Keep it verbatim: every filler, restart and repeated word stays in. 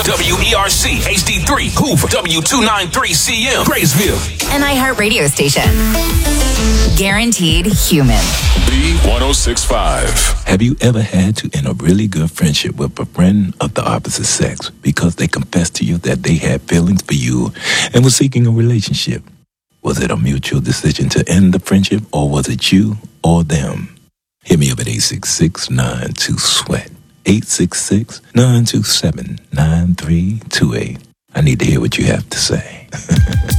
W E R C H D three Hoover, W two ninety-three C M Graysville. An iHeart radio station. Guaranteed human. B one oh six point five. Have you ever had to end a really good friendship with a friend of the opposite sex because they confessed to you that they had feelings for you and were seeking a relationship? Was it a mutual decision to end the friendship, or was it you or them? Hit me up at eight six six, nine two, SWEAT. eight six six, nine two seven, nine three two eight. I need to hear what you have to say.